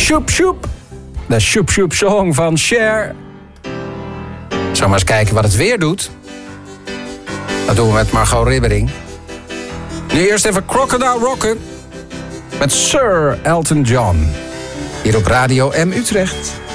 Shoep Shoep. De Shoep Shoep Song van Cher. Zullen we maar eens kijken wat het weer doet? Dat doen we met Margot Ribbering. Nu eerst even Crocodile Rocket. Met Sir Elton John. Hier op Radio M Utrecht.